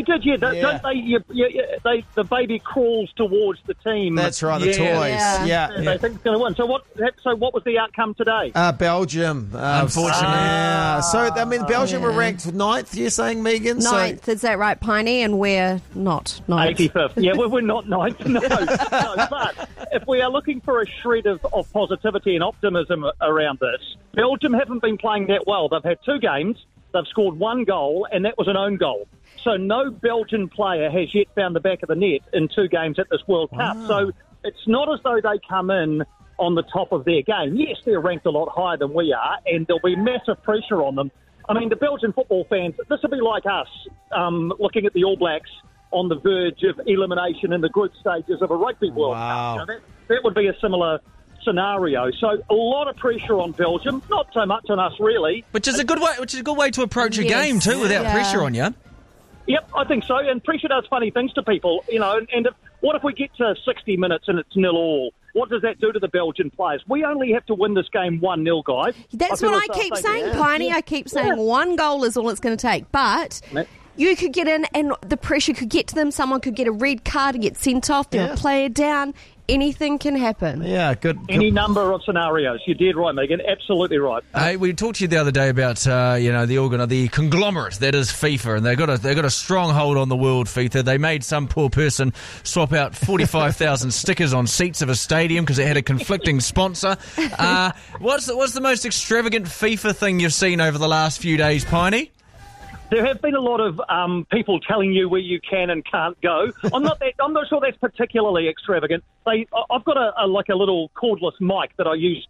did, yeah. Don't they? The baby crawls towards the team. That's right, the toys. Yeah. They think it's going to win. So what was the outcome today? Belgium, unfortunately. So, Belgium were ranked 9th, you're saying, Megan? 9th, is that right, Piney? And we're not 9th. 85th. Yeah, we're not 9th, no. But if we are looking for a shred of positivity and optimism around this, Belgium haven't been playing that well. They've had 2 games. They've scored 1 goal, and that was an own goal. So no Belgian player has yet found the back of the net in 2 games at this World Cup. So it's not as though they come in on the top of their game. Yes, they're ranked a lot higher than we are, and there'll be massive pressure on them. I mean, the Belgian football fans, this will be like us looking at the All Blacks on the verge of elimination in the group stages of a Rugby World Cup. You know, that would be a similar scenario. So a lot of pressure on Belgium, not so much on us really. Which is a good way to approach a game too, without pressure on you. Yep, I think so. And pressure does funny things to people, you know. And what if we get to 60 minutes and it's 0-0? What does that do to the Belgian players? We only have to win this game 1-0, guys. That's what I keep saying, Piney. I keep saying 1 goal is all it's going to take. But you could get in and the pressure could get to them. Someone could get a red card and get sent off. They'll play it down. Anything can happen. Yeah, good. Any number of scenarios. You're dead right, Megan. Absolutely right. Hey, we talked to you the other day about the conglomerate that is FIFA, and they got a strong hold on the world. FIFA. They made some poor person swap out 45,000 stickers on seats of a stadium because it had a conflicting sponsor. What's the most extravagant FIFA thing you've seen over the last few days, Piney? There have been a lot of people telling you where you can and can't go. I'm not sure that's particularly extravagant. I've got a little cordless mic that I use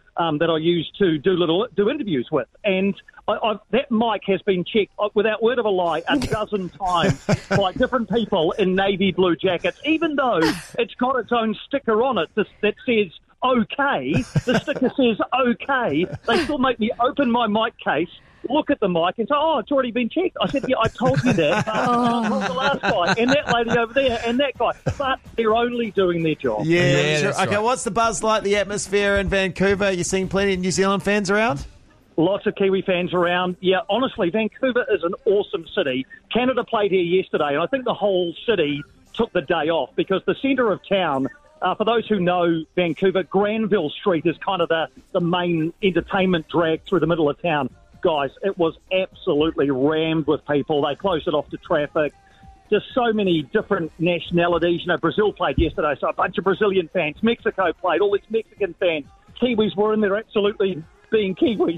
to do interviews with, and that mic has been checked without word of a lie 12 times by different people in navy blue jackets, even though it's got its own sticker on it that says OK. The sticker says OK. They still make me open my mic case, look at the mic and say, it's already been checked. I said, yeah, I told you that. I told the last guy and that lady over there and that guy. But they're only doing their job. Yeah, sure. Okay, right. What's the buzz like, the atmosphere in Vancouver? You seeing plenty of New Zealand fans around? Lots of Kiwi fans around. Yeah, honestly, Vancouver is an awesome city. Canada played here yesterday, and I think the whole city took the day off because the centre of town, for those who know Vancouver, Granville Street is kind of the main entertainment drag through the middle of town. Guys, it was absolutely rammed with people. They closed it off to traffic. Just so many different nationalities. You know, Brazil played yesterday, so a bunch of Brazilian fans. Mexico played, all these Mexican fans. Kiwis were in there absolutely being Kiwis.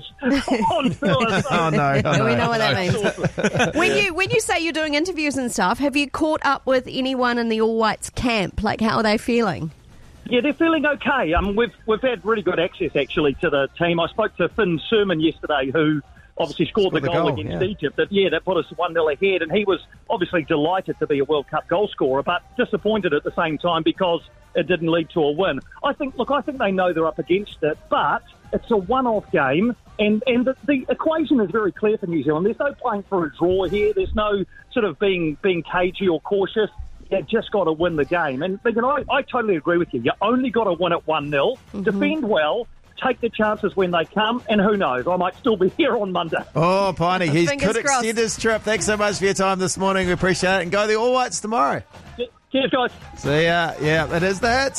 Oh, no. We know what that means. When you say you're doing interviews and stuff, have you caught up with anyone in the All Whites camp? Like, how are they feeling? Yeah, they're feeling okay. We've had really good access, actually, to the team. I spoke to Finn Surman yesterday, who obviously scored the goal against Egypt. That put us 1-0 ahead, and he was obviously delighted to be a World Cup goal scorer, but disappointed at the same time because it didn't lead to a win. I think they know they're up against it, but it's a one-off game, and the equation is very clear for New Zealand. There's no playing for a draw here. There's no sort of being cagey or cautious. You just got to win the game. And I totally agree with you. You only got to win it 1-0, defend well, take the chances when they come, and who knows, I might still be here on Monday. Oh, Piney, he could crossed. extend his trip. Thanks so much for your time this morning. We appreciate it. And go the All Whites tomorrow. Cheers, guys. See ya. Yeah, that is that.